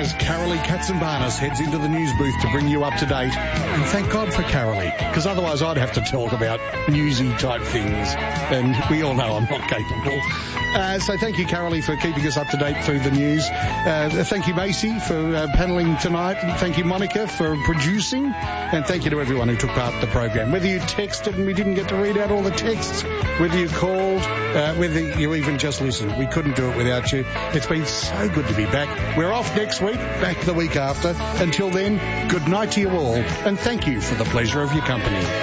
as Carolee Katzenbarnis heads into the news booth to bring you up to date. And thank God for Carolee, because otherwise I'd have to talk about newsy type things, and we all know I'm not capable. So thank you, Carolee, for keeping us up to date through the news. Thank you, Macy, for panelling tonight. Thank you, Monica, for producing. And thank you to everyone who took part in the program. Whether you texted and we didn't get to read out all the texts, whether you called, whether you even just listened, we couldn't do it without you. It's been so good to be back. We're off next week, back the week after. Until then, good night to you all, and thank you for the pleasure of your company.